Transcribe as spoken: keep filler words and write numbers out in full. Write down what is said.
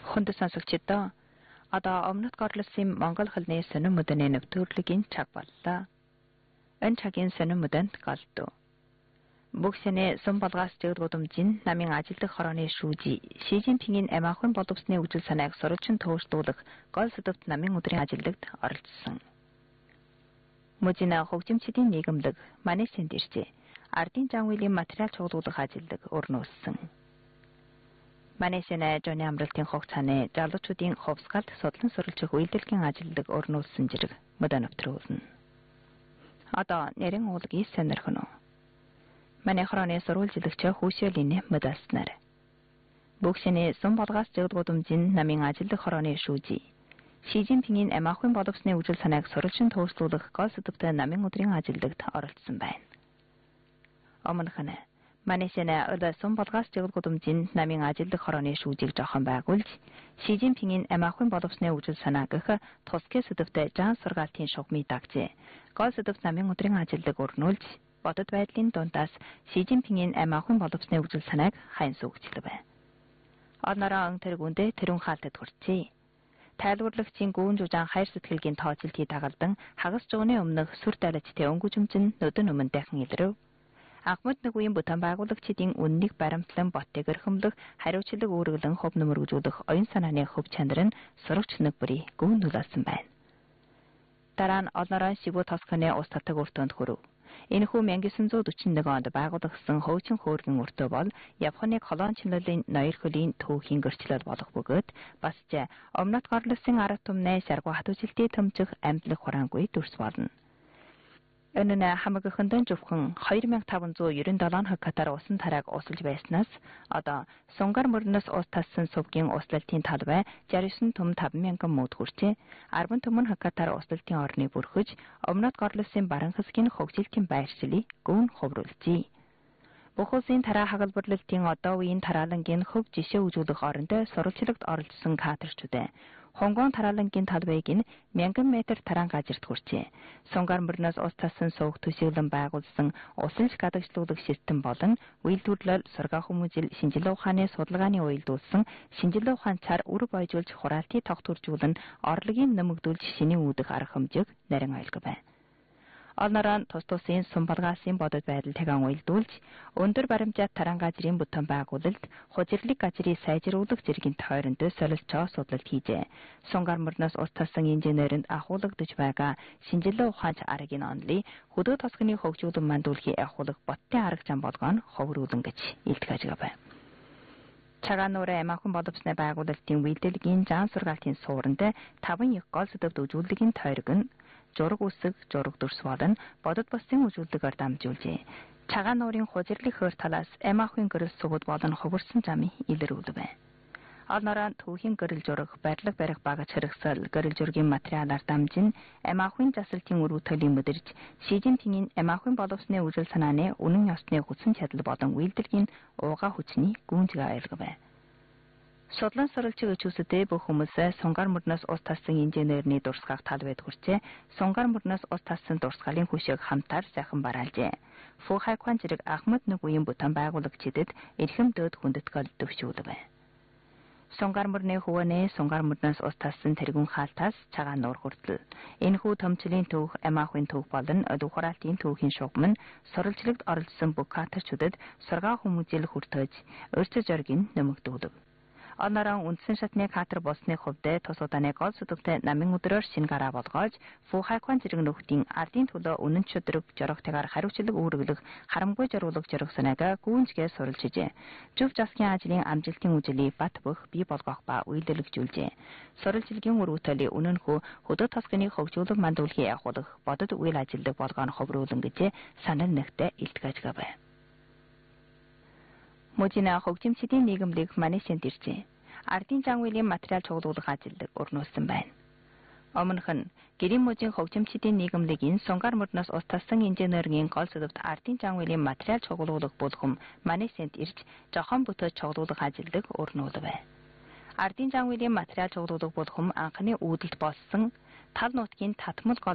Хүнд сонсогчдоо одоо өмнөд горлосын Монгол хэлний сонин мөдөний нэвтрүүлгийн цаг боллоо. Энэ цагийн сонин мөдөнд голдуу. Бүгсэний сум болгоос зэгд гудамжийн намын ажилдах хорооны шүүжи Ши Жинпингийн амиахан боловсны үжил санааг сурвалжин төвшүүлэх гол сэдвт намын өдрийн ажилдагт оролцсон. Мужина хөгжимчдийн нийгэмлэг Манисэнд иржээ. Ардын Жанвилийн материал чуулгах ажилдаг өрнүүлсэн. Манисэна Жоны амралтын хугацааны залуучуудын хувьсгалт судлан сурвалжих үйлдвэрлэлийн ажилдаг өрнүүлсэн зэрэг мөдөн нэвтрүүлнэ. Одоо нэрэн уулгийн сонирхно. Манай хорооны сурвалжлагч Хүүшэлийн мөдөснөр. Бүгсэний сум болгоос зэгд гудамжийн намын ажилдаг хорооны шүүжи Ши Жинпингийн амиахан боловсны үжил санааг сурвалжин төвшүүлэх гол сэдвтэй намын өдрийн ажилдагт оролцсон байна. Өмнөх нь Манисэна өдөө сум болгоос зэгд гудамжийн намын ажилдах хорооны шүүжийг жоохон байгуулж Ши Жинпингийн амиахан боловсны үжил санаа гэх тусгай сэдвтэй жан сургаалтын шугамыг дагжээ. Гол сэдвт намын өдрийн ажилдаг өрнүүлж бодит байдлын дундаас Ши Жинпингийн амиахан боловсны үжил санааг хайн сүгчлээ байна. Онороо өн тэргүүндээ тэрүүн хаалтад хүрчээ. Тайлбарлагчийн гүүн жужаан хайр сэтгэлгийн тооцолтыг дагалдан хагас жууны өмнөх сүр далайчтай өнгөжмжин нүдэн өмнө дахин илрэв. Анхмад нэг үеийн бүтээн байгуулагчдын үннийг баримтлан боттыг өрхөмлөх, хариуцлага үүрэглэн хөв нэмэргүүлэх оюун санааны хөв чанар нь сурагч нэг бүрий гүүн нөлөөлсөн байна. Дараа нь олнороо Шивүү Тосканы ус татаг өртөнд хүрв. Энэхүү мянга девять сто четырнадцать онд байгуулагдсан хуучин хөөргөн өртөө бол Японыг колон чимлэлийн ноёр хөлийн төвхийн гэрчлэл болох бөгөөд бас ч өмнөд горлосын арга түмнээ шаргуу хатуужилтыг төмжих амьдлах хураангүй дүрс болно. Энэ нь хамаг хөндөөн зөвхөн two thousand five hundred ninety-seven хектар усан тарааг усалж байснаас одоо сунгар мөрнөөс ус тассан сувгийн услалтын талбай sixty-nine түм five thousand мөд хүрчээ. ten түмэн хектар услалтын орны бүрхэж өмнөд горлосын баран хэсгийн хөгжилтийн байршлыг гүн хувруулжээ. Бүх улсын тараа хагалбарлалтын одоо үеийн тараалангийн хөв жишээ үзүүлэх орондоо сурвалжлагт оролцсон кадрчууд Хонгон тараалангийн талбайг нь one thousand метр таран газарт хүрчээ. Сунгар мөрнөөс ус тассан сувг төсөөлөн байгуулсан усалж гадагшлуулах систем болон үйлдвэрлэл сургаа хүмүүжил шинжилгээ ухааны судалгааны уялдуулсан шинжилгээ ухаан цар үр бойжуулж хураалтыг тогтворжуулан орлогын нэмэгдүүлж шинийн үүдэх арга хэмжээг нарийн ойлгов байна. Олнороо тус тусын сум болгоосын бодит байдал тагаан уялдуулж өндөр баримжаат таран газрын бүтээн байгуулалт хужирлыг газрыг сайжруулах зэргийн тойронд солилцоо судлалт хийжээ. Сунгар мөрнөөс ус тассан инженеринд ахуулагдж байгаа шинжилгээ ухаанч аргын онлыг хөдөө тосгоны хөгжүүлэн мандуулахыг ахуулах боттын арга зам болгоно ховруулан гэж илтгэж байгаа. Чагаануурын амиахан боловсны байгуулалтын үйлдвэрлэлийн жан сургаалтын сууранд таван их гол сэдвт үзүүлэлтийн тойрог нь зураг үсэг, зураг дүрс болон бодит бусдын үзүүлэлтээр дамжуулжээ. Чагаануурын хужирлын хойр талаас амиахан гэрэл сүгд болон хувирсан замын илрүүлв байна. Олнороо түүхийн гэрэл зураг, барилга барих багаж хэрэгсэл, гэрэл зургийн материалаар дамжин амиахан засалтын өрөө төлөв мэдэрч Ши Жинпингийн амиахан боловсны үжил санааны үнэн ёсны хүчин чадал болон үйлдвэрлэлийн уугаа хүчний гүнзгий ойлгов байна. Судлан сурвалжих өчүүсэдээ бүх хүмүүсээ сунгар мөрнөөс ус тассан инженерний дурсгаах талбайд хүрчээ. Сунгар мөрнөөс ус тассан дурсгалын хүшийг хамтаар сайхан бараалжээ. Фу хайкван зэрэг Ахмад нэг үеийн бүтээн байгуулагчдад эрхэм дөөд хүндэтгэл төвшүүлв байна. Сунгар мөрний хөвөнөө сунгар мөрнөөс ус тассан тэргүүн хаалтаас цагаан нуур хүртэл. Энэхүү төмчлийн төвх амиахан төвх болон өдөв хураалтын төвхийн шугам нь сурвалжлагт оролцсон бүх кадрчуудад сургаа хүмүүжил хүртэж өрчөж оргин нэмэгдүүлв. Онороо үндсэн шатны катер болсны хувьд тус удааны гол сэдвтэй намын өдрөөр шинэ гараа болгоож Фу хайкван зэрэг нөхдийн ардын төлөө үнэн чөдрөг жорогтойгоор хариуцлага үүрэглэх харамгүй зориулах зориг санаага гүнзгий сурвалжижээ. Зөв засгийн ажлын амжилтын үжилийг бат бөх бий болгох ба үйлдвэрлэжүүлжээ. Сурвалжлагын өрөвтөлийн үнэнхүү хөдөө тосгоны хөгжүүлэг мандуулахыг ахуулах бодит үйл ажиллагааг болгоно ховруулан гэж санал нэгтээ илтгэж байгаа. Мужина хөгжимчдийн нийгэмлэг Манисэнд иржээ. Ардын Жанвилийн материал чуулгах ажилдаг өрнүүлсэн байна. Өмнөх нь гэрийн мужийн хөгжимчдийн нийгэмлэгийн сунгар мөрнөөс ус тассан инженерийн гол сэдвт Ардын Жанвилийн материал чуулгах болгон Манисэнд ирж жохон бүтээж чуулгах ажилдаг өрнүүлв байна. Ардын Жанвилийн материал чуулгах болгон анхны үүдэлт болсон тал нутгийн татмал